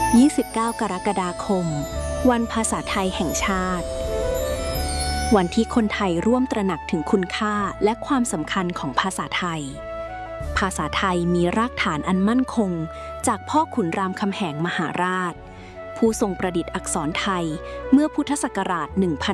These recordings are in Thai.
29 กรกฎาคมวันภาษาไทยแห่งชาติวันที่คนไทยร่วมตระหนักถึงคุณค่าและความสำคัญของภาษาไทยภาษาไทยมีรากฐานอันมั่นคงจากพ่อขุนรามคำแหงมหาราชผู้ทรงประดิษฐ์อักษรไทยเมื่อพุทธศักราช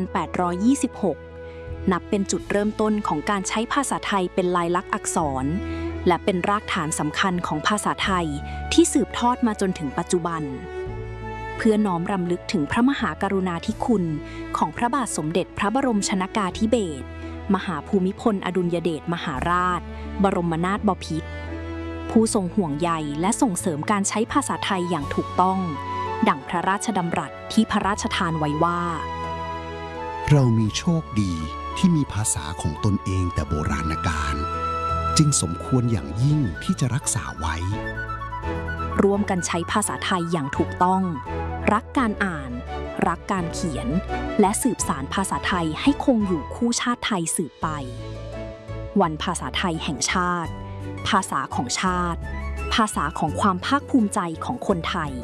1826 นับเป็นจุดเริ่มต้นของการใช้ภาษาไทยเป็นลายลักษณ์อักษรและเป็นรากฐานสำคัญของภาษาไทยที่สืบทอดมาจนถึงปัจจุบันเพื่อน้อมรำลึกถึงพระมหากรุณาธิคุณของพระบาทสมเด็จพระบรมชนกาธิเบศรมหาภูมิพลอดุลยเดชมหาราชบรมนาถบพิตรผู้ทรงห่วงใยและส่งเสริมการใช้ภาษาไทยอย่างถูกต้องดั่งพระราชดำรัสที่พระราชทานไว้ว่าเรามีโชคดีที่มีภาษาของตนเองแต่โบราณกาลจึงสมควรอย่างยิ่งที่จะรักษาไว้ร่วมกันใช้ภาษาไทยอย่างถูกต้องรักการอ่านรักการเขียนและสืบสานภาษาไทยให้คงอยู่คู่ชาติไทยสืบไปวันภาษาไทยแห่งชาติภาษาของชาติภาษาของความภาคภูมิใจของคนไทย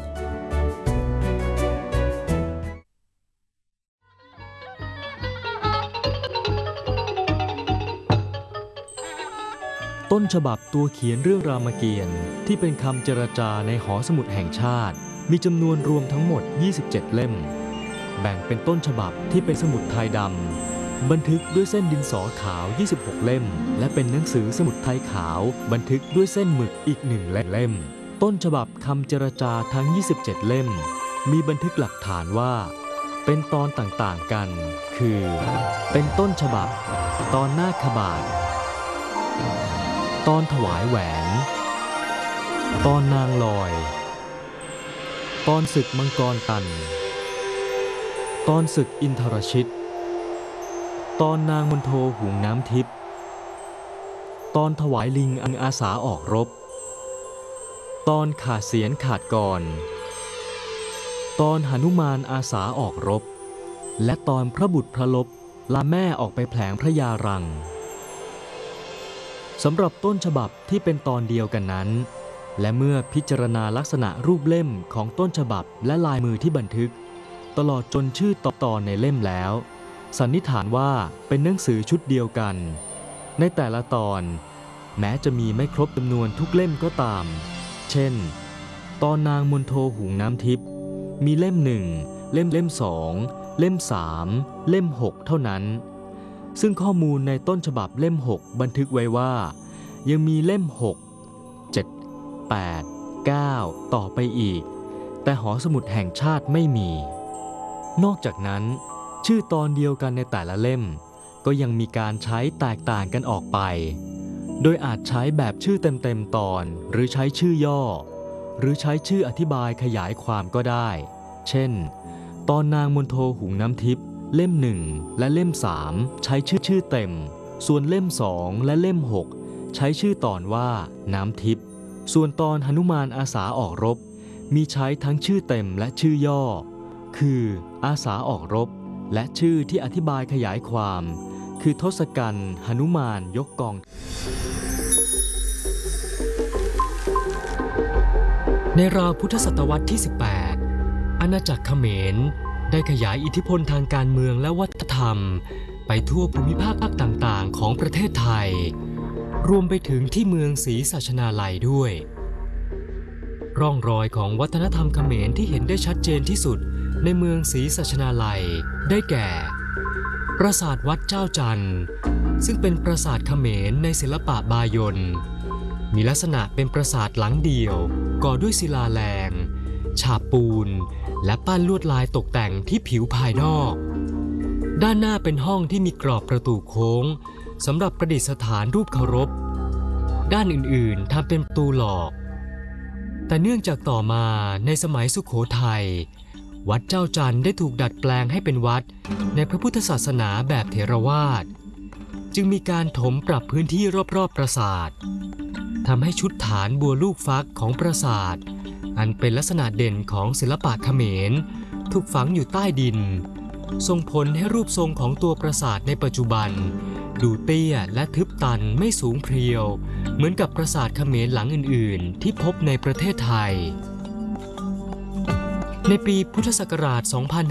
ต้นฉบับตัวเขียนเรื่องรามเกียรติ์ที่เป็นคำเจรจาในหอสมุดแห่งชาติมีจำนวนรวมทั้งหมด27เล่มแบ่งเป็นต้นฉบับที่เป็นสมุดไทยดำบันทึกด้วยเส้นดินสอขาว26เล่มและเป็นหนังสือสมุดไทยขาวบันทึกด้วยเส้นหมึกอีก1เล่มต้นฉบับคำเจรจาทั้ง27เล่มมีบันทึกหลักฐานว่าเป็นตอนต่างๆกันคือเป็นต้นฉบับตอนนาคบาทตอนถวายแหวนตอนนางลอยตอนศึกมังกรตันตอนศึกอินทรชิตตอนนางมณโฑหุงน้ำทิพย์ตอนถวายลิงอันอาสาออกรบตอนขาดเสียนขาดกรตอนหนุมานอาสาออกรบและตอนพระบุตรพระลบลาแม่ออกไปแผลงพระยารังสำหรับต้นฉบับที่เป็นตอนเดียวกันนั้นและเมื่อพิจารณาลักษณะรูปเล่มของต้นฉบับและลายมือที่บันทึกตลอดจนชื่อตอนในเล่มแล้วสันนิษฐานว่าเป็นหนังสือชุดเดียวกันในแต่ละตอนแม้จะมีไม่ครบจำนวนทุกเล่มก็ตามเช่นตอนนางมณโฑหุงน้ำทิพย์มีเล่ม1เล่ม2เล่ม3เล่ม6เท่านั้นซึ่งข้อมูลในต้นฉบับเล่ม6บันทึกไว้ว่ายังมีเล่ม6 7 8 9ต่อไปอีกแต่หอสมุดแห่งชาติไม่มีนอกจากนั้นชื่อตอนเดียวกันในแต่ละเล่มก็ยังมีการใช้แตกต่างกันออกไปโดยอาจใช้แบบชื่อเต็มๆตอนหรือใช้ชื่อย่อหรือใช้ชื่ออธิบายขยายความก็ได้เช่นตอนนางมณโฑหุงน้ำทิพย์เล่ม1และเล่ม3ใช้ชื่อเต็มส่วนเล่ม2และเล่ม6ใช้ชื่อตอนว่าน้ำทิพย์ส่วนตอนหนุมานอาสาออกรบมีใช้ทั้งชื่อเต็มและชื่อย่อคืออาสาออกรบและชื่อที่อธิบายขยายความคือทศกัณฐ์หนุมานยกกองในราวพุทธศตวรรษที่18อาณาจักรเขมรได้ขยายอิทธิพลทางการเมืองและวัฒนธรรมไปทั่วภูมิภาคต่างๆของประเทศไทยรวมไปถึงที่เมืองศรีสัชนาลัยด้วยร่องรอยของวัฒนธรรมเขมรที่เห็นได้ชัดเจนที่สุดในเมืองศรีสัชนาลัยได้แก่ปราสาทวัดเจ้าจันทร์ซึ่งเป็นปราสาทเขมรในศิลปะบายนมีลักษณะเป็นปราสาทหลังเดี่ยวก่อด้วยศิลาแรงฉาบปูนและปั้นลวดลายตกแต่งที่ผิวภายนอกด้านหน้าเป็นห้องที่มีกรอบประตูโค้งสำหรับประดิษฐานรูปเคารพด้านอื่นๆทำเป็นประตูหลอกแต่เนื่องจากต่อมาในสมัยสุโขทัยวัดเจ้าจันทร์ได้ถูกดัดแปลงให้เป็นวัดในพระพุทธศาสนาแบบเถรวาทจึงมีการถมปรับพื้นที่รอบๆปราสาททำให้ชุดฐานบัวลูกฟักของปราสาทอันเป็นลักษณะเด่นของศิลปะเขมรถูกฝังอยู่ใต้ดินส่งผลให้รูปทรงของตัวปราสาทในปัจจุบันดูเตี้ยและทึบตันไม่สูงเพรียวเหมือนกับปราสาทเขมรหลังอื่นๆที่พบในประเทศไทยในปีพุทธศักราช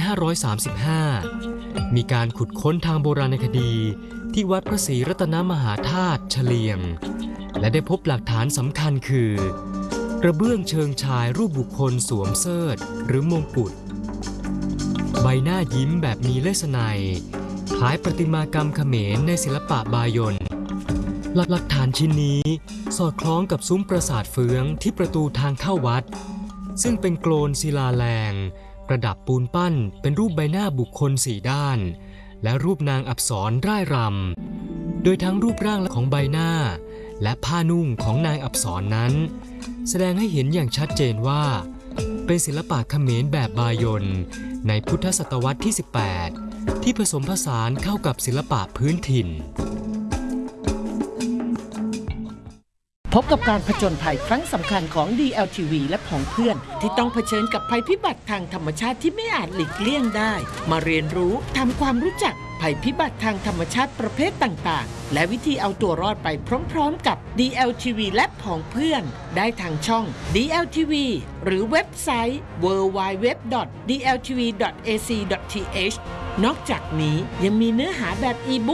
2535 มีการขุดค้นทางโบราณคดีที่วัดพระศรีรัตนมหาธาตุเฉลียงและได้พบหลักฐานสำคัญคือกระเบื้องเชิงชายรูปบุคคลสวมเสิร์ธหรือมงกุฎใบหน้ายิ้มแบบมีเลสไนคล้ายประติมากรรมเขมรในศิลปะบายอนหลักฐานชิ้นนี้สอดคล้องกับซุ้มปราสาทเฟืองที่ประตูทางเข้าวัดซึ่งเป็นโกลนศิลาแรงประดับปูนปั้นเป็นรูปใบหน้าบุคคล4ด้านและรูปนางอัปสรร่ายรำโดยทั้งรูปร่างของใบหน้าและผ้านุ่งของนางอัปสรนั้นแสดงให้เห็นอย่างชัดเจนว่าเป็นศิลปะเขมรแบบบายอนในพุทธศตวรรษที่ 18 ที่ผสมผสานเข้ากับศิลปะพื้นถิ่นพบกับการผจญภัยครั้งสำคัญของ DLTV และผองเพื่อนที่ต้องเผชิญกับภัยพิบัติทางธรรมชาติที่ไม่อาจหลีกเลี่ยงได้มาเรียนรู้ทำความรู้จักภัยพิบัติทางธรรมชาติประเภทต่างๆและวิธีเอาตัวรอดไปพร้อมๆกับ DLTV และผองเพื่อนได้ทางช่อง DLTV หรือเว็บไซต์ www.dltv.ac.th นอกจากนี้ยังมีเนื้อหาแบบอีบุ๊ก